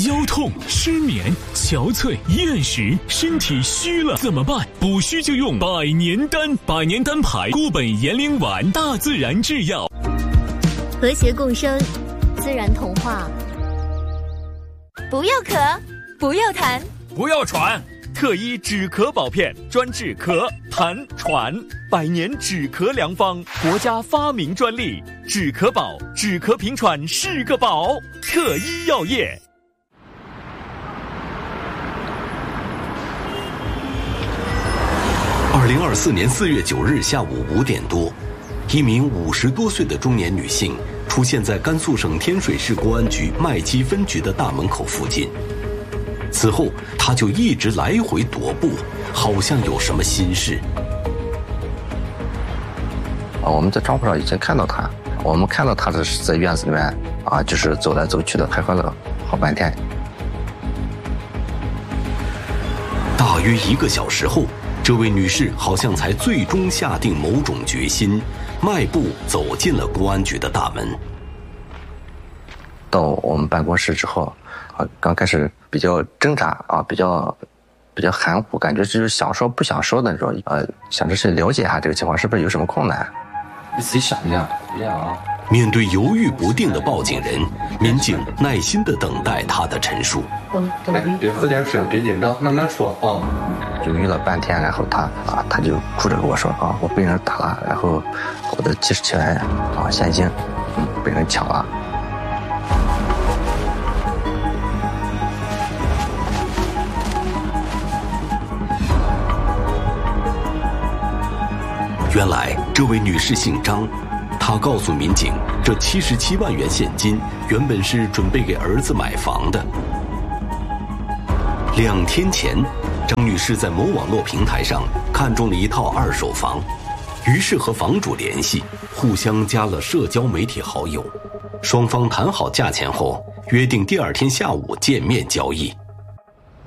腰痛、失眠、憔悴、厌食，身体虚了怎么办？补虚就用百年丹，百年丹牌固本延龄丸，大自然制药， 和谐共生，自然童话。不要咳，不要痰， 不要喘。特医止咳宝片，专治咳、痰、喘，百年止咳良方，国家发明专利。止咳宝，止咳平喘是个宝。特医药业。 2024年4月9日下午5点多，一名50多岁的中年女性出现在甘肃省天水市公安局麦积分局的大门口附近。此后，她就一直来回踱步，好像有什么心事。 我们在窗户上已经看到她，我们看到她是在院子里面就是走来走去的，徘徊了好半天。 大约1个小时后，这位女士好像才最终下定某种决心，迈步走进了公安局的大门。 到我们办公室之后，刚开始比较挣扎比较含糊，感觉就是想说不想说的那种，想着去了解一下这个情况是不是有什么困难。 你自己想一想啊。 面对犹豫不定的报警人，民警耐心地等待他的陈述。 别喝点水，别紧张，慢慢说啊。 犹豫了半天，然后他就哭着跟我说我被人打了，然后我的70万现金被人抢了。 原来这位女士姓张，她告诉民警，这77万元现金原本是准备给儿子买房的。2天前，张女士在某网络平台上看中了一套2手房，于是和房主联系，互相加了社交媒体好友。双方谈好价钱后，约定第2天下午见面交易。